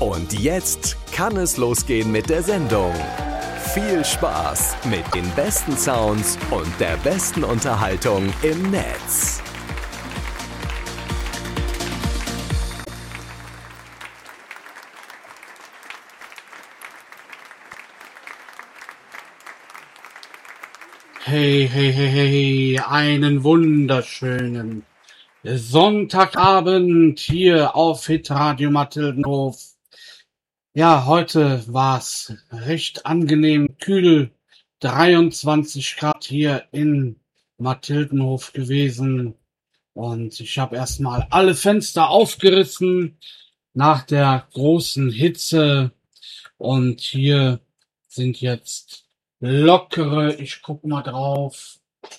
Und jetzt kann es losgehen mit der Sendung. Viel Spaß mit den besten Sounds und der besten Unterhaltung im Netz. Hey, einen wunderschönen Sonntagabend hier auf Hitradio Mathildenhof. Ja, heute war's recht angenehm kühl, 23 Grad hier in Mathildenhof gewesen. Und ich habe erstmal alle Fenster aufgerissen nach der großen Hitze. Und hier sind jetzt lockere, ich guck mal drauf,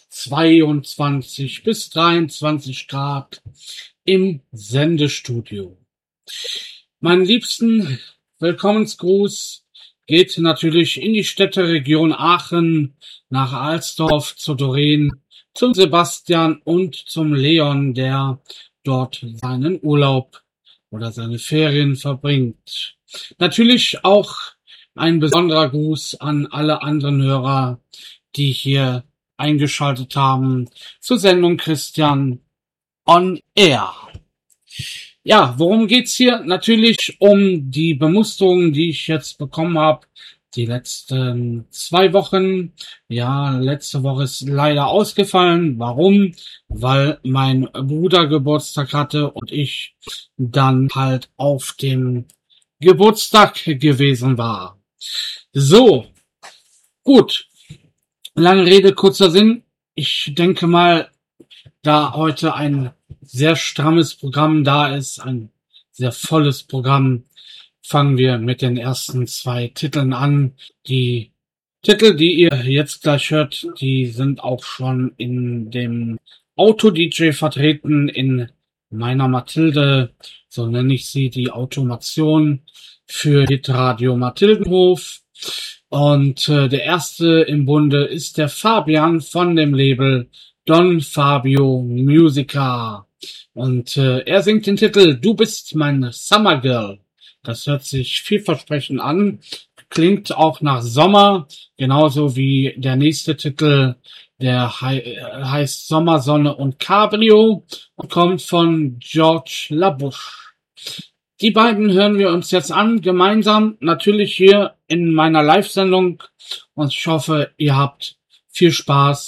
22 bis 23 Grad im Sendestudio. Mein liebsten Willkommensgruß geht natürlich in die Städteregion Aachen, nach Alsdorf, zu Doreen, zum Sebastian und zum Leon, der dort seinen Urlaub oder seine Ferien verbringt. Natürlich auch ein besonderer Gruß an alle anderen Hörer, die hier eingeschaltet haben zur Sendung Christian on Air. Ja, worum geht's hier? Natürlich um die Bemusterung, die ich jetzt bekommen habe, die letzten 2 Wochen. Ja, letzte Woche ist leider ausgefallen. Warum? Weil mein Bruder Geburtstag hatte und ich dann halt auf dem Geburtstag gewesen war. So, gut. Lange Rede, kurzer Sinn. Ich denke mal, da heute ein sehr strammes Programm da ist, ein sehr volles Programm, fangen wir mit den ersten 2 Titeln an. Die Titel, die ihr jetzt gleich hört, die sind auch schon in dem Auto-DJ vertreten, in meiner Mathilde, so nenne ich sie, die Automation für Hitradio Mathildenhof. Und der erste im Bunde ist der Fabian von dem Label Don Fabio Musica. Und er singt den Titel Du bist mein Summer Girl. Das hört sich vielversprechend an, klingt auch nach Sommer, genauso wie der nächste Titel, der heißt Sommer, Sonne und Cabrio und kommt von George LaBouche. Die beiden hören wir uns jetzt an, gemeinsam, natürlich hier in meiner Live-Sendung. Und ich hoffe, ihr habt viel Spaß